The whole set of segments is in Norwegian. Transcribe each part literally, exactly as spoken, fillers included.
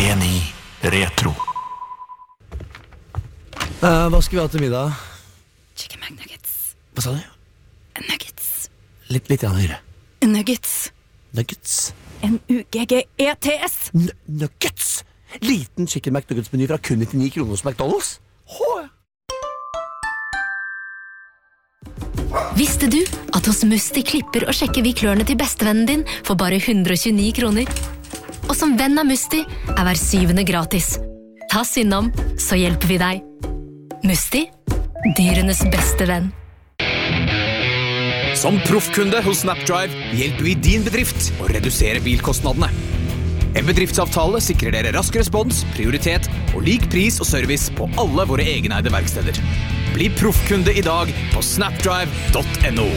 P ni Retro. Uh, hva skal vi ha til middag? Chicken McNuggets. Hva sa du? Nuggets. Litt, litt grann høyere. Nuggets. Nuggets. N U G G E T S. N- nuggets? Liten chicken McNuggets-meny fra kun nittionio kroner hos McDonald's? Hå! Visste du at hos Musti klipper og sjekker vi klørne til bestevennen din for bare hundre og tjueni kroner? Og som venn av Musti er hver syvende gratis. Ta oss innom, så hjelper vi deg. Musti, dyrenes beste venn. Som proffkunde hos Snapdrive hjelper vi din bedrift å redusere bilkostnadene. En bedriftsavtale sikrer dere rask respons, prioritet og lik pris og service på alle våre egeneide verksteder. Bli proffkunde i dag på snapdrive punktum no.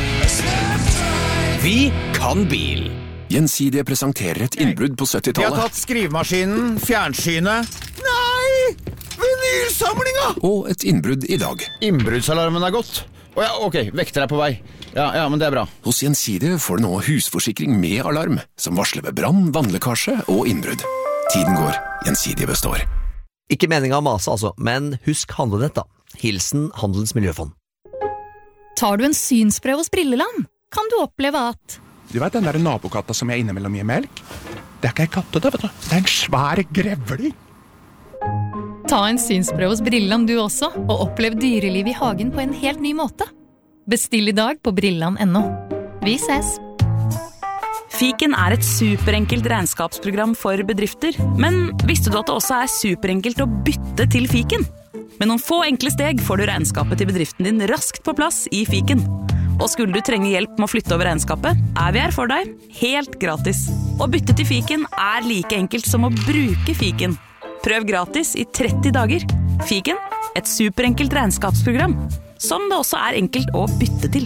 Vi kan bil. Gjensidige presenterer et innbrudd på Vi har syttitallet. tatt skrivemaskinen, fjernsynet. Nei! Vinylsamlinga! Og et innbrudd i dag. Innbruddsalarmen er gått. Å ja, ok, vekter er på vei. Ja, ja, men det er bra. Hos Gjensidige får du nå husforsikring med alarm, som varsler ved brann, vannlekkasje og innbrudd. Tiden går, Gjensidige består. Ikke meningen å mase altså, men husk handlenett da. Hilsen Handelens Miljøfond. Tar du en synsprøve hos Brilleland, kan du oppleve at Du vet den der nabokatta som jeg innimellom gir melk? Det er ikke en katte, det, vet du. Det er en svær grevling. Ta en synsprøve hos Brilleland du også, og opplev dyreliv i hagen på en helt ny måte. Bestill i dag på brilland punktum no. Vi ses! Fiken er et superenkelt regnskapsprogram for bedrifter, men visste du at det også er superenkelt å bytte til Fiken? Med noen få enkle steg får du regnskapet til bedriften din raskt på plass i Fiken. Og skulle du trenge hjelp med å flytte over regnskapet, er vi her for deg, helt gratis. Å bytte til Fiken er like enkelt som å bruke Fiken. Prøv gratis i tretti dager. Fiken, et superenkelt regnskapsprogram, som det også er enkelt å bytte til.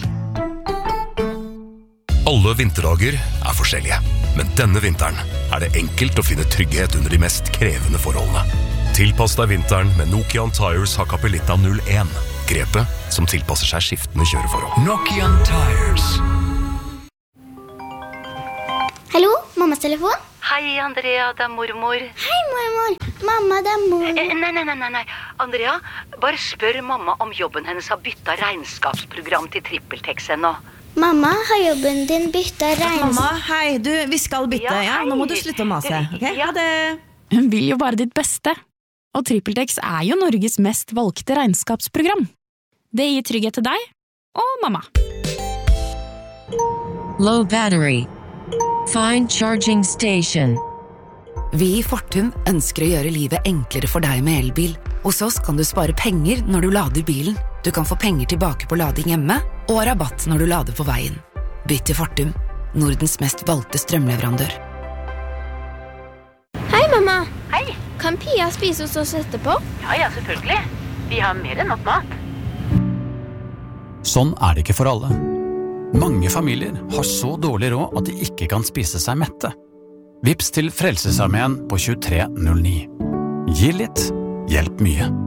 Alle vinterdager er forskjellige, men denne vinteren er det enkelt å finne trygghet under de mest krevende forholdene. Tilpass deg vinteren med Nokian Tires Hakkapeliitta null en. Grepet som tilpasser seg skiftende kjøreforhold. Nokian Tires. Hallo, mammas telefon? Hei, Andrea, det er mormor. Hei, mormor. Mamma, det er mormor. Eh, nei, nei, nei, nei. Andrea, bare spør mamma om jobben hennes har byttet regnskapsprogram til TrippelTex ennå. Mamma, har jobben din byttet regnskap? Mamma, hei, du, vi skal bytte, ja, ja? Nå må du slutte å mase, ok? Ha det. Hun vil jo bare ditt beste. Og TrippelTex er jo Norges mest valgte regnskapsprogram. Det gir trygghet til deg og mamma. Low battery. Find charging station. Vi i Fortum ønsker å gjøre livet enklere for deg med elbil. Hos oss kan du spare penger når du lader bilen. Du kan få penger tilbake på lading hjemme, og rabatt når du lader på veien. Bytt til Fortum, Nordens mest valgte strømleverandør. Hei, mamma. Hei. Kan Pia spise hos oss etterpå? Ja, ja, selvfølgelig. Vi har mer enn nok mat. Sånn er det ikke for alle. Mange familier har så dårlig råd at de ikke kan spise seg mette. Vips til Frelsesarmeen på tjuetre null ni. Gi litt, hjelp mye.